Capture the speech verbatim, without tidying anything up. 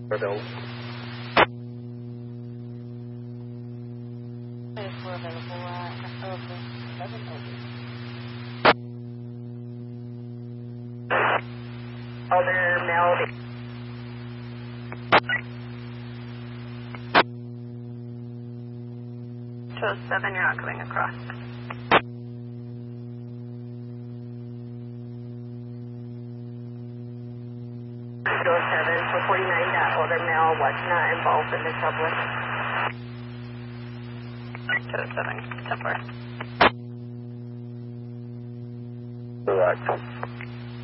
Adult. If we're available at over seven over. Other male. Chose seven, you're not coming across. Chose seven, four forty-nine, that other male was not involved in the subway. Chose seven, ten four. Correct.